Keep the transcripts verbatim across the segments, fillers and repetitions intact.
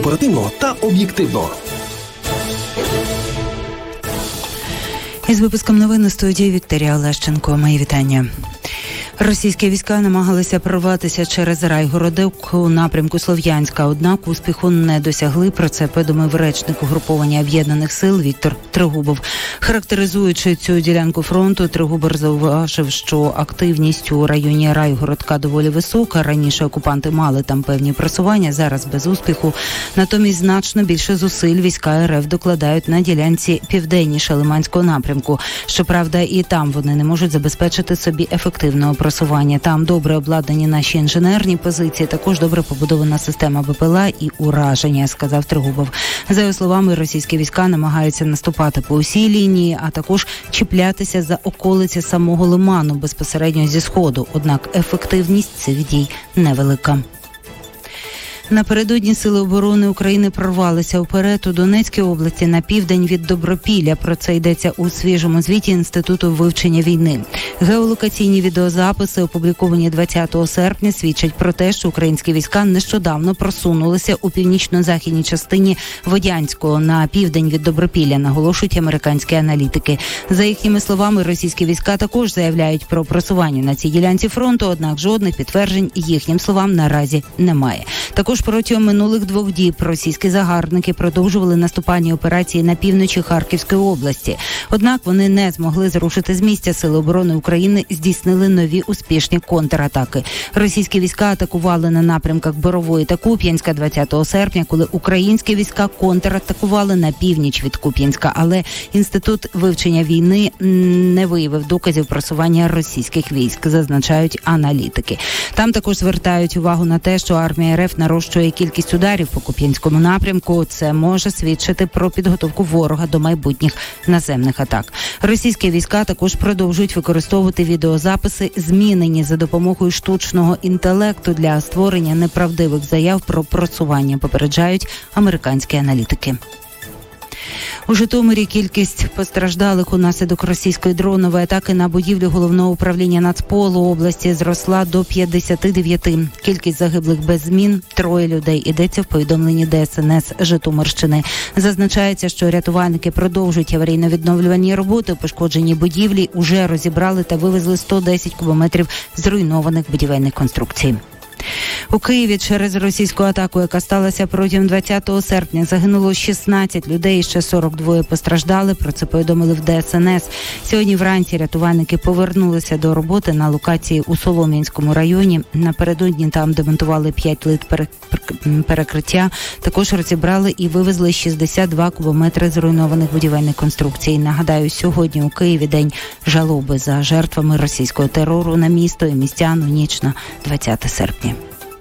оперативно та об'єктивно. Із випуском новин у студії Вікторія Олещенко. Мої вітання. Російські війська намагалися прорватися через Райгородок у напрямку Слов'янська, однак успіху не досягли. Про це повідомив речник угруповання Об'єднаних сил Віктор Трегубов. Характеризуючи цю ділянку фронту, Трегубов зауважив, що активність у районі Райгородка доволі висока. Раніше окупанти мали там певні просування, зараз без успіху. Натомість значно більше зусиль війська РФ докладають на ділянці південніше Лиманського напрямку. Щоправда, і там вони не можуть забезпечити собі ефективного просування. Там добре обладнані наші інженерні позиції, також добре побудована система БПЛА і ураження, сказав Трегубов. За його словами, російські війська намагаються наступати по усій лінії, а також чіплятися за околиці самого Лиману безпосередньо зі сходу. Однак ефективність цих дій невелика. Напередодні Сили оборони України прорвалися вперед у Донецькій області на південь від Добропілля. Про це йдеться у свіжому звіті Інституту вивчення війни. Геолокаційні відеозаписи, опубліковані двадцятого серпня, свідчать про те, що українські війська нещодавно просунулися у північно-західній частині Водянського на південь від Добропілля, наголошують американські аналітики. За їхніми словами, російські війська також заявляють про просування на цій ділянці фронту, однак жодних підтверджень їхнім словам наразі немає. Також протягом минулих двох діб російські загарбники продовжували наступальні операції на півночі Харківської області. Однак вони не змогли зрушити з місця. Сили оборони України здійснили нові успішні контратаки. Російські війська атакували на напрямках Борової та Куп'янська двадцятого серпня, коли українські війська контратакували на північ від Куп'янська. Але Інститут вивчення війни не виявив доказів просування російських військ, зазначають аналітики. Там також звертають увагу на те, що армія РФ нарощує кількість ударів по Куп'янському напрямку. Це може свідчити про підготовку ворога до майбутніх наземних атак. Російські війська також продовжують використовувати відеозаписи, змінені за допомогою штучного інтелекту для створення неправдивих заяв про просування, попереджають американські аналітики. У Житомирі кількість постраждалих унаслідок російської дронової атаки на будівлю головного управління Нацполу області зросла до п'ятдесят дев'ять. Кількість загиблих без змін – троє людей. Йдеться в повідомленні Де Ес Ен Ес Житомирщини. Зазначається, що рятувальники продовжують аварійно-відновлювальні роботи. У пошкодженій будівлі уже розібрали та вивезли сто десять кубометрів зруйнованих будівельних конструкцій. У Києві через російську атаку, яка сталася протягом двадцятого серпня, загинуло шістнадцять людей, ще сорок два постраждали. Про це повідомили в Де Ес Ен Ес. Сьогодні вранці рятувальники повернулися до роботи на локації у Солом'янському районі. Напередодні там демонтували п'ять плит перекриття. Також розібрали і вивезли шістдесят два кубометри зруйнованих будівельних конструкцій. Нагадаю, сьогодні у Києві день жалоби за жертвами російського терору на місто і містян у ніч на двадцяте серпня.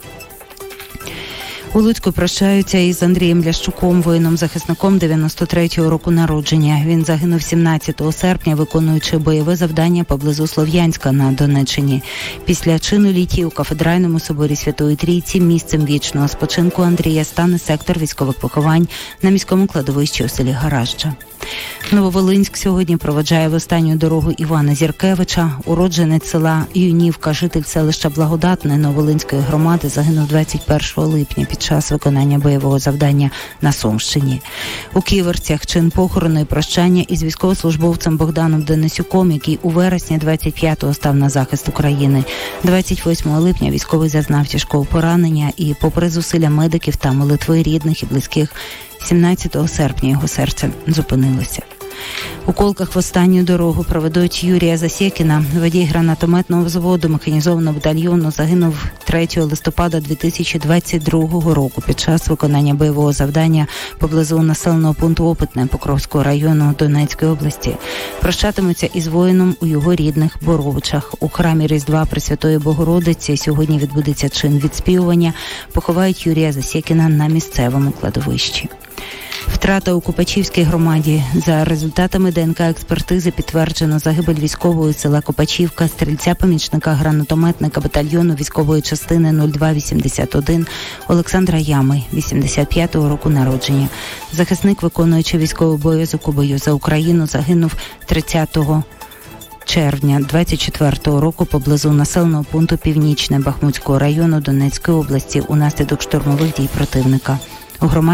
У Луцьку прощаються із Андрієм Лящуком, воїном-захисником дев'яносто третього року народження. Він загинув сімнадцятого серпня, виконуючи бойове завдання поблизу Слов'янська на Донеччині. Після чину літі у Кафедральному соборі Святої Трійці місцем вічного спочинку Андрія стане сектор військових поховань на міському кладовищі у селі Гаражджа. Нововолинськ сьогодні проводжає в останню дорогу Івана Зіркевича. Уродженець села Юнівка, житель селища Благодатне Нововолинської громади, загинув двадцять першого липня під час виконання бойового завдання на Сумщині. У Ківерцях чин похорону і прощання із військовослужбовцем Богданом Денисюком, який у вересні двадцять п'ятого став на захист України. двадцять восьмого липня військовий зазнав тяжкого поранення і, попри зусилля медиків та молитви рідних і близьких, сімнадцятого серпня його серце зупинилося. У Колках в останню дорогу проведуть Юрія Засєкіна. Водій гранатометного взводу механізованого батальйону загинув третього листопада дві тисячі двадцять другого року під час виконання бойового завдання поблизу населеного пункту Опитне Покровського району Донецької області. Прощатимуться із воїном у його рідних Боровичах. У храмі Різдва Пресвятої Богородиці сьогодні відбудеться чин відспівування. Поховають Юрія Засєкіна на місцевому кладовищі. Втрата у Копачівській громаді. За результатами Де Ен Ка-експертизи підтверджено загибель військового із села Копачівка, стрільця-помічника гранатометника батальйону військової частини нуль два вісімдесят один Олександра Ями, вісімдесят п'ятого року народження. Захисник, виконуючи військовий обов'язок у бою за Україну, загинув тридцятого червня двадцять четвертого року поблизу населеного пункту Північне Бахмутського району Донецької області унаслідок штурмових дій противника. У громаді